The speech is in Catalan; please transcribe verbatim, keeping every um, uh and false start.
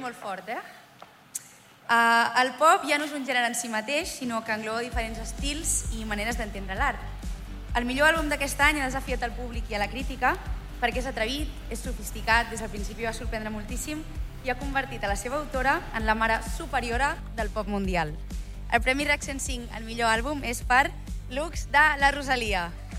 molt fort, eh? Uh, el pop ja no és un gènere en si mateix, sinó que engloba diferents estils i maneres d'entendre l'art. El millor àlbum d'aquest any ha desafiat el públic i a la crítica perquè és atrevit, és sofisticat, des del principi va sorprendre moltíssim i ha convertit a la seva autora en la mare superiora del pop mundial. El Premi RAC cent cinc al millor àlbum és per Lux de la Rosalia.